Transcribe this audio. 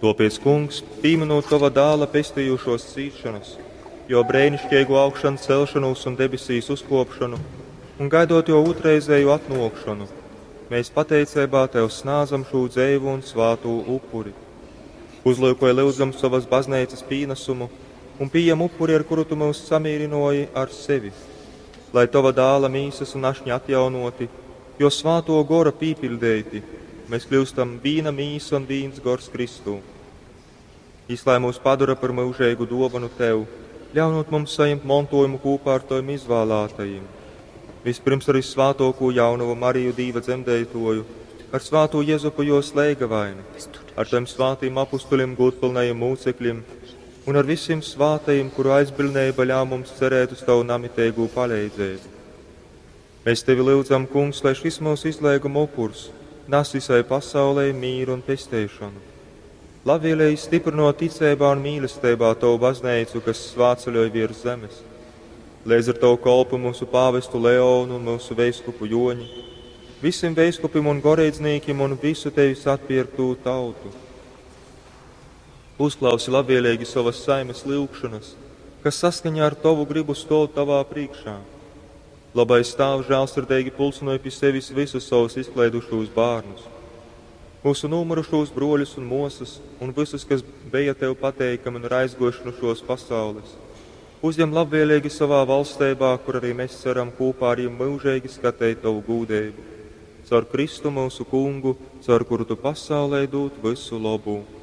Topies, kungs, pieminot tava dāla pestījušos cīšanas, jo brēnišķīgu augšanu celšanos un debesīs uzkopšanu, un gaidot jo otrreizēju atnokšanu, mēs pateicībā tev snāzam šo dzēvu un svātu upuri. Uzlūkoja lūdzam savas baznīcas pīnesumu un pieejam upuri, ar kuru tu mūs samīrinoji ar sevi, lai tava dāla mīsas un ašņi atjaunoti, jo svāto gora pīpildēti, mēs kļūstam vīna mīsa un vīns gors Kristū. Izlai mūs padara par mūžēgu dovanu tev, ļaunot mums saņemt mantojumu kopā ar taviem izvēlētajiem. Vispirms arī svātoko jaunavu Mariju Dīva dzemdētoju, ar svāto Jezupu jo slēgavaini, ar tiem svātiem apustuļiem godpilnajiem mūcekļiem un ar visiem svātajiem, kuru aizbildnība ļauj mums cerēt uz tavu namitēgu palīdzību. Mēs tevi lūdzam, kungs, lai šis mūsu izlēguma upurs nes visai pasaulē mīru un pestēšanu. Labvēlēji stiprinot ticībā un mīlestībā tavu baznīcu, kas svāceļoja virs zemes. Līdz ar tavu kalpu mūsu pāvestu Leonu un mūsu veiskupu Joņi, visiem veiskupim un gorēdzniekiem un visu tevis atpirktu tautu. Uzklausi labvēlīgi savas saimes lūgšanas, kas saskaņā ar tavu gribu stol tavā priekšā. Labais stāv žēlsirdīgi pulcinoja pie sevis visus savus izklaidušos bērnus, mūsu numurušos broļus un mosas, un visus, kas bija tev pateikami un aizgojuši no šos pasaules. Uzņem labvēlīgi savā valstībā, kur arī mēs ceram kopā ar jiem mūžīgi skatīt tavu gūdēbu. Caur Kristu mūsu kungu, caur kuru tu pasaulē dot visu labu.